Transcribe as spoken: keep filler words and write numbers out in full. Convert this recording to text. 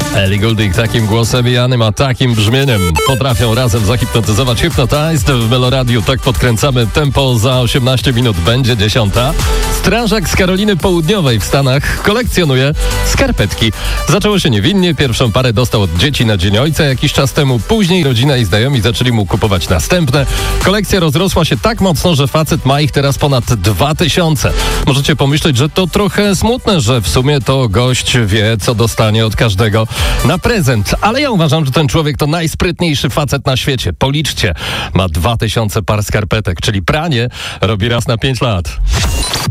Ellie Goulding takim głosem i Anny ma takim brzmieniem. Potrafią razem zahipnotyzować. Hypnotized w Meloradiu. Tak podkręcamy tempo. Za osiemnaście minut będzie dziesiąta. Strażak z Karoliny Południowej w Stanach kolekcjonuje skarpetki. Zaczęło się niewinnie. Pierwszą parę dostał od dzieci na Dzień Ojca jakiś czas temu. Później rodzina i znajomi zaczęli mu kupować następne. Kolekcja rozrosła się tak mocno, że facet ma ich teraz ponad dwa tysiące. Możecie pomyśleć, że to trochę smutne, że w sumie to gość wie, co dostanie od każdego na prezent. Ale ja uważam, że ten człowiek to najsprytniejszy facet na świecie. Policzcie, ma dwa tysiące par skarpetek, czyli pranie robi raz na pięć lat.